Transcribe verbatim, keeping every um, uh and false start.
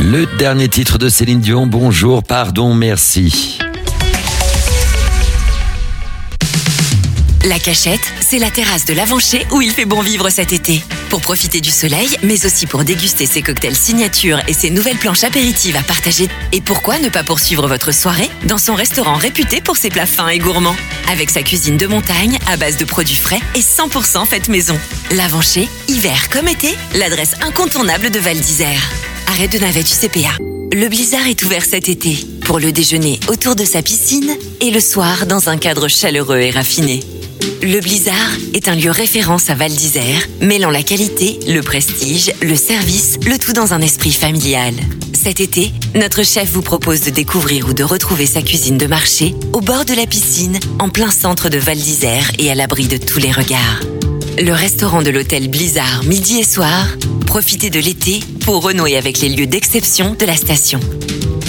Le dernier titre de Céline Dion, Bonjour, pardon, merci. La Cachette, c'est la terrasse de l'Avancher où il fait bon vivre cet été. Pour profiter du soleil, mais aussi pour déguster ses cocktails signature et ses nouvelles planches apéritives à partager. Et pourquoi ne pas poursuivre votre soirée dans son restaurant réputé pour ses plats fins et gourmands, avec sa cuisine de montagne à base de produits frais et cent pour cent faite maison. L'Avancher, hiver comme été, l'adresse incontournable de Val d'Isère. Arrêt de navette U C P A. Le Blizzard est ouvert cet été pour le déjeuner autour de sa piscine et le soir dans un cadre chaleureux et raffiné. Le Blizzard est un lieu référence à Val d'Isère, mêlant la qualité, le prestige, le service, le tout dans un esprit familial. Cet été, notre chef vous propose de découvrir ou de retrouver sa cuisine de marché au bord de la piscine, en plein centre de Val d'Isère et à l'abri de tous les regards. Le restaurant de l'hôtel Blizzard midi et soir, profitez de l'été pour renouer avec les lieux d'exception de la station.